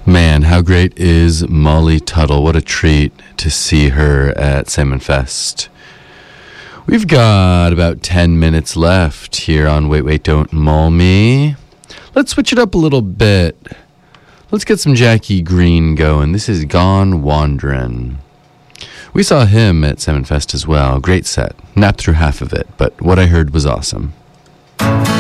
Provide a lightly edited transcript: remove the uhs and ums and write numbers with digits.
Man, how great is Molly Tuttle? What a treat to see her at Salmon Fest. We've got about 10 minutes left here on Wait, Wait, Don't Mull Me. Let's switch it up a little bit. Let's get some Jackie Green going. This is Gone Wand'rin'. We saw him at Salmon Fest as well. Great set. Napped through half of it, but what I heard was awesome.